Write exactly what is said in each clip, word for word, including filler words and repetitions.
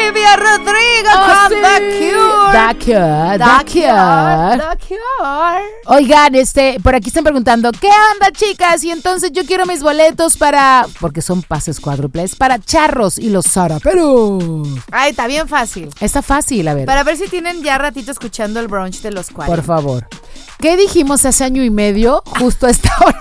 Olivia Rodrigo oh, con sí. The Cure. The Cure, The The Cure. The Cure. Oigan, este, por aquí están preguntando, ¿qué onda, chicas? Y entonces yo quiero mis boletos para, porque son pases cuádruples, para Charros y los Zaraperos. Ay, está bien fácil. Está fácil, a ver. Para ver si tienen ya ratito escuchando el brunch de los cuarenta. Por favor. ¿Qué dijimos hace año y medio? Justo a esta hora.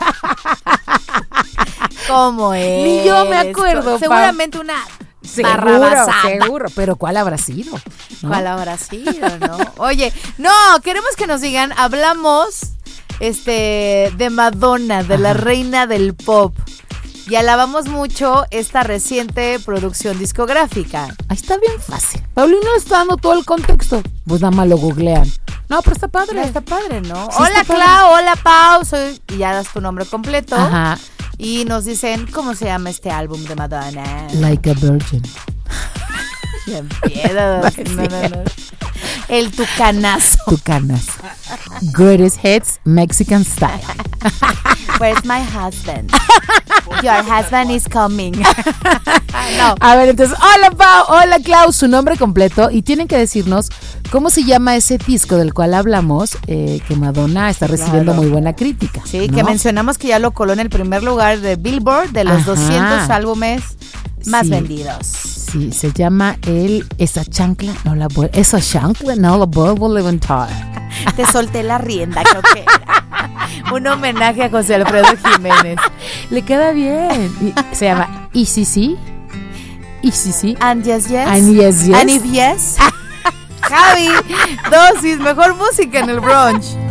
¿Cómo es? Ni yo me acuerdo. Seguramente una Seguro, barrabasada. seguro. Pero ¿cuál habrá sido? ¿No? ¿Cuál habrá sido, no? Oye, no, queremos que nos digan, hablamos este de Madonna, de la reina del pop. Y alabamos mucho esta reciente producción discográfica. Ahí está bien fácil. Paulino está dando todo el contexto. Pues nada más lo googlean. No, pero está padre. No, está padre, ¿no? Sí, hola, está padre. Clau, hola, Pau. Soy, y ya das tu nombre completo. Ajá. Y nos dicen, ¿cómo se llama este álbum de Madonna? Like a Virgin. Bien piedad. No, no, no. El tucanazo. Tucanas. Greatest Hits, Mexican Style. Where's my husband? Your husband is coming. No. A ver, entonces, hola Pau, hola Clau, su nombre completo y tienen que decirnos cómo se llama ese disco del cual hablamos, eh, que Madonna está recibiendo Claro. muy buena crítica. Sí, ¿no? que mencionamos que ya lo coló en el primer lugar de Billboard de los Ajá. doscientos álbumes más Sí. vendidos. Sí, se llama el Esa chancla, no la vuelvo, esa chancla no la vuelvo a levantar. Te solté la rienda, creo que era. Un homenaje a José Alfredo Jiménez. Le queda bien. Y se llama E C C. E C C. And yes, yes. And yes, yes. And if yes. Javi, dosis, mejor música en el brunch.